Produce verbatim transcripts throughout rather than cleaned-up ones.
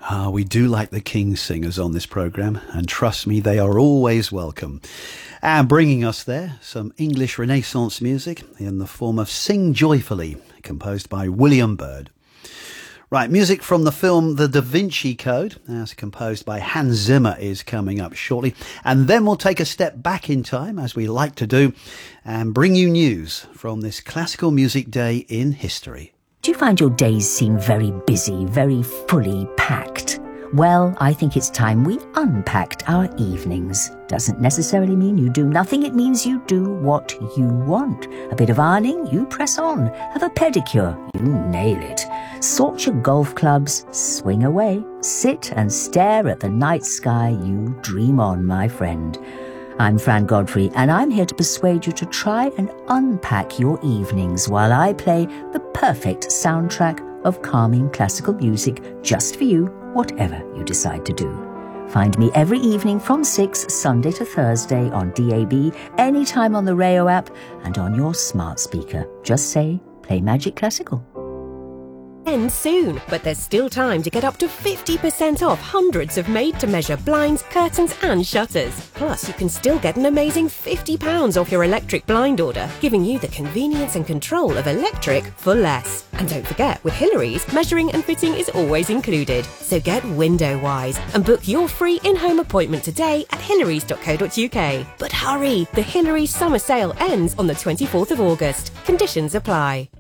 Ah, we do like the King's Singers on this programme, and trust me, they are always welcome. And bringing us there, some English Renaissance music in the form of Sing Joyfully, composed by William Byrd. Right, music from the film The Da Vinci Code, as composed by Hans Zimmer, is coming up shortly. And then we'll take a step back in time, as we like to do, and bring you news from this classical music day in history. Do you find your days seem very busy, very fully packed? Well, I think it's time we unpacked our evenings. Doesn't necessarily mean you do nothing, it means you do what you want. A bit of ironing, you press on. Have a pedicure, you nail it. Sort your golf clubs, swing away. Sit and stare at the night sky, you dream on, my friend. I'm Fran Godfrey, and I'm here to persuade you to try and unpack your evenings while I play the perfect soundtrack of calming classical music just for you, whatever you decide to do. Find me every evening from six, Sunday to Thursday on D A B, anytime on the Rayo app and on your smart speaker. Just say, play Magic Classical. Ends soon, but there's still time to get up to fifty percent off hundreds of made-to-measure blinds, curtains and shutters. Plus, you can still get an amazing fifty pounds off your electric blind order, giving you the convenience and control of electric for less. And don't forget, with Hillary's, measuring and fitting is always included. So get window-wise and book your free in-home appointment today at hillarys dot co dot uk. But hurry, the Hillary's summer sale ends on the twenty-fourth of August. Conditions apply.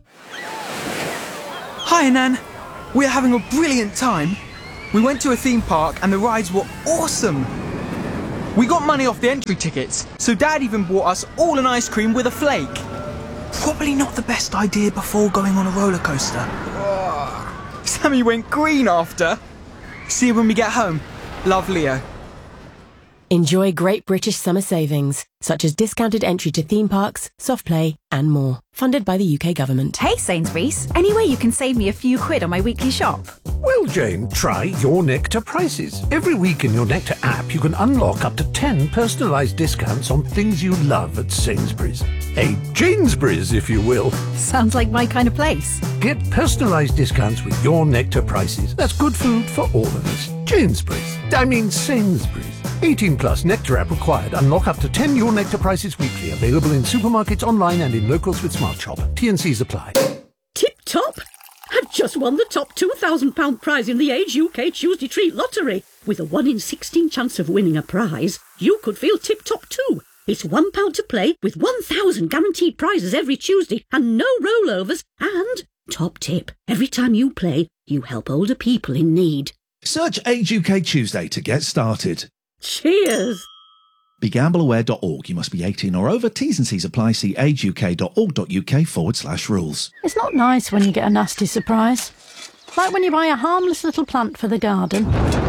Hi, Nan. We're having a brilliant time. We went to a theme park and the rides were awesome. We got money off the entry tickets, so Dad even bought us all an ice cream with a flake. Probably not the best idea before going on a roller coaster. Sammy went green after. See you when we get home. Love, Leo. Enjoy great British summer savings, such as discounted entry to theme parks, soft play and more. Funded by the U K government. Hey Sainsbury's, any way you can save me a few quid on my weekly shop? Well, Jane, try Your Nectar Prices. Every week in Your Nectar app, you can unlock up to ten personalised discounts on things you love at Sainsbury's. A Janesbury's, if you will. Sounds like my kind of place. Get personalised discounts with Your Nectar Prices. That's good food for all of us. Janesbury's. I mean Sainsbury's. eighteen plus Nectar app required. Unlock up to ten Your Nectar Prices weekly. Available in supermarkets, online and in locals with Smart Shop. T and C's apply. Tip top! I've just won the top two thousand pounds prize in the Age U K Tuesday Treat Lottery. With a one in sixteen chance of winning a prize, you could feel tip top too. It's one pound to play with one thousand guaranteed prizes every Tuesday and no rollovers. And, top tip, every time you play, you help older people in need. Search Age U K Tuesday to get started. Cheers! Be gamble aware dot org. You must be eighteen or over. T's and C's apply. See age u k dot org dot u k forward slash rules. It's not nice when you get a nasty surprise. Like when you buy a harmless little plant for the garden,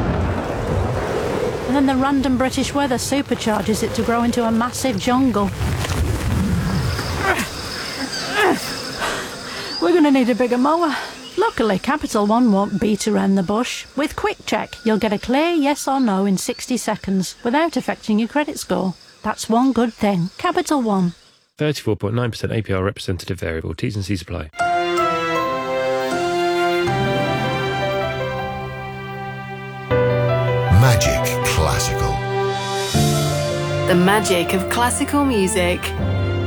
and then the random British weather supercharges it to grow into a massive jungle. We're going to need a bigger mower. Luckily, Capital One won't beat around the bush. With Quick Check, you'll get a clear yes or no in sixty seconds without affecting your credit score. That's one good thing. Capital One. thirty-four point nine percent A P R representative variable. T's and C's apply. Magic Classical. The magic of classical music.